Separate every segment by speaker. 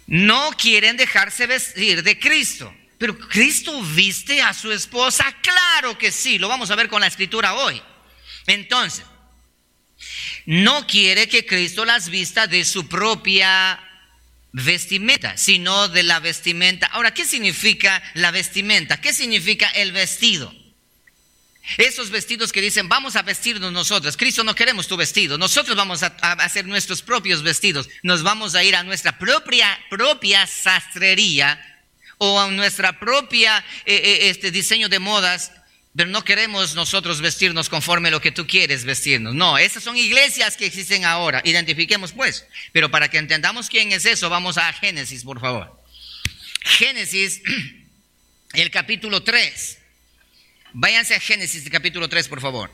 Speaker 1: no quieren dejarse vestir de Cristo. Pero ¿Cristo viste a su esposa? Claro que sí, lo vamos a ver con la escritura hoy. Entonces, no quiere que Cristo las vista de su propia vestimenta, sino de la vestimenta. Ahora, ¿qué significa la vestimenta? ¿Qué significa el vestido? Esos vestidos que dicen, vamos a vestirnos nosotros. Cristo, no queremos tu vestido. Nosotros vamos a hacer nuestros propios vestidos. Nos vamos a ir a nuestra propia sastrería o a nuestra propia diseño de modas, pero no queremos nosotros vestirnos conforme a lo que tú quieres vestirnos. No, esas son iglesias que existen ahora. Identifiquemos pues. Pero para que entendamos quién es eso, vamos a Génesis, por favor. Génesis, el capítulo 3. Váyanse a Génesis, el capítulo 3, por favor.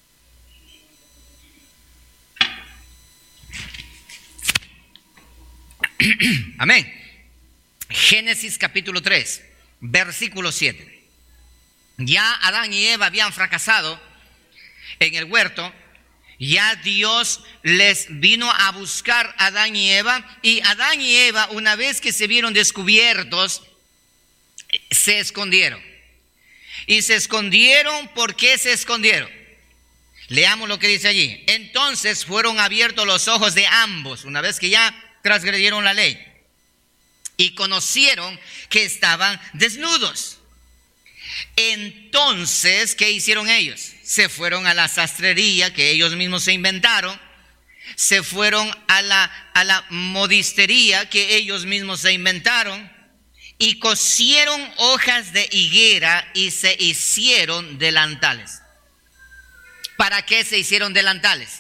Speaker 1: Amén. Génesis capítulo 3, versículo 7. Ya Adán y Eva habían fracasado en el huerto. Ya Dios les vino a buscar a Adán y Eva. Y Adán y Eva, una vez que se vieron descubiertos, se escondieron. Y se escondieron, ¿por qué se escondieron? Leamos lo que dice allí. Entonces fueron abiertos los ojos de ambos, una vez que ya transgredieron la ley, y conocieron que estaban desnudos. Entonces, ¿qué hicieron ellos? Se fueron a la sastrería que ellos mismos se inventaron. Se fueron a la modistería que ellos mismos se inventaron. Y cosieron hojas de higuera y se hicieron delantales. ¿Para qué se hicieron delantales?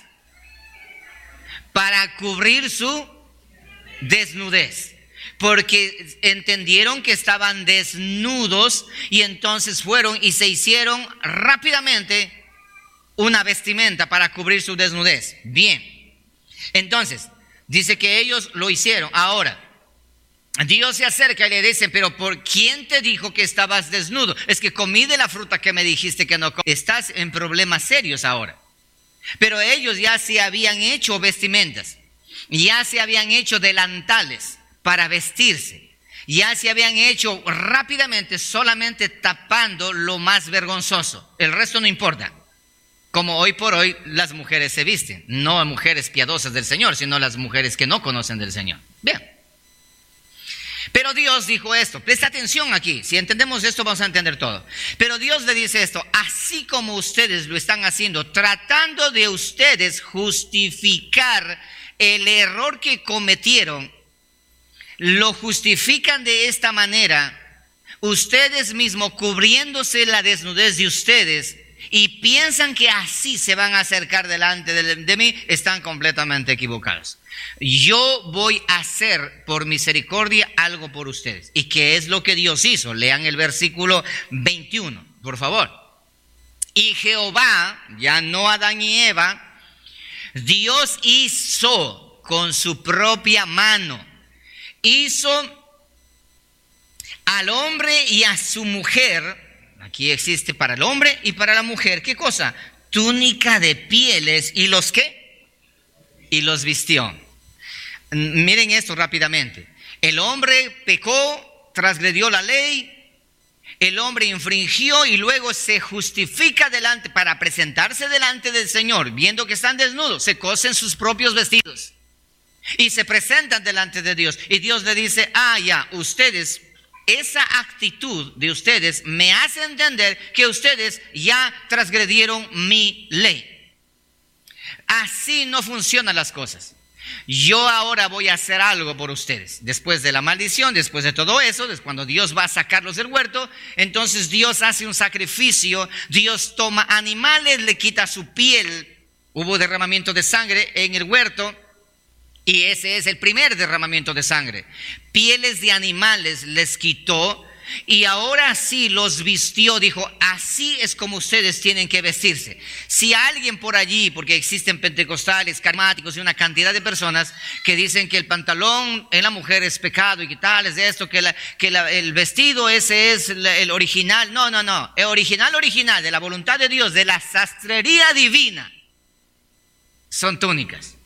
Speaker 1: Para cubrir su desnudez. Porque entendieron que estaban desnudos y entonces fueron y se hicieron rápidamente una vestimenta para cubrir su desnudez. Bien, entonces dice que ellos lo hicieron. Ahora, Dios se acerca y le dice, pero ¿por quién te dijo que estabas desnudo? Es que comí de la fruta que me dijiste que no comí. Estás en problemas serios ahora. Pero ellos ya se habían hecho vestimentas, ya se habían hecho delantales para vestirse, ya se habían hecho rápidamente, solamente tapando lo más vergonzoso. El resto no importa. Como hoy por hoy las mujeres se visten, no mujeres piadosas del Señor, sino las mujeres que no conocen del Señor. Bien. Pero Dios dijo esto, presta atención aquí, si entendemos esto vamos a entender todo. Pero Dios le dice esto, así como ustedes lo están haciendo, tratando de ustedes justificar el error que cometieron, lo justifican de esta manera, ustedes mismos cubriéndose la desnudez de ustedes y piensan que así se van a acercar delante de mí, están completamente equivocados. Yo voy a hacer por misericordia algo por ustedes. ¿Y qué es lo que Dios hizo? Lean el versículo 21, por favor. Y Jehová, ya no Adán y Eva, Dios hizo con su propia mano, hizo al hombre y a su mujer. Aquí existe para el hombre y para la mujer, ¿qué cosa? Túnica de pieles. ¿Y los qué? Y los vistió. Miren esto rápidamente. El hombre pecó, transgredió la ley, el hombre infringió y luego se justifica delante, para presentarse delante del Señor, viendo que están desnudos, se cosen sus propios vestidos y se presentan delante de Dios. Y Dios le dice, ya, ustedes, esa actitud de ustedes me hace entender que ustedes ya transgredieron mi ley. Así no funcionan las cosas. Yo ahora voy a hacer algo por ustedes. Después de la maldición, después de todo eso, cuando Dios va a sacarlos del huerto, entonces Dios hace un sacrificio. Dios toma animales, le quita su piel. Hubo derramamiento de sangre en el huerto y ese es el primer derramamiento de sangre. Pieles de animales les quitó y ahora sí los vistió. Dijo, así es como ustedes tienen que vestirse. Si alguien por allí, porque existen pentecostales, carismáticos y una cantidad de personas que dicen que el pantalón en la mujer es pecado y que tal es de esto, que el vestido ese es el original. No, el original de la voluntad de Dios, de la sastrería divina, son túnicas.